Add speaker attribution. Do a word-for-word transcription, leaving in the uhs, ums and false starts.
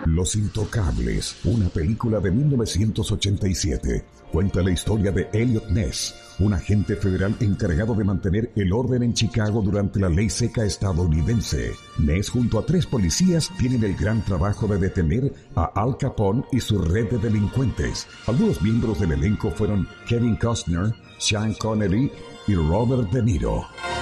Speaker 1: Los Intocables, una película de mil novecientos ochenta y siete, cuenta la historia de Eliot Ness, un agente federal encargado de mantener el orden en Chicago durante la ley seca estadounidense. Ness junto a tres policías tienen el gran trabajo de detener a Al Capone y su red de delincuentes. Algunos miembros del elenco fueron Kevin Costner, Sean Connery y Robert De Niro.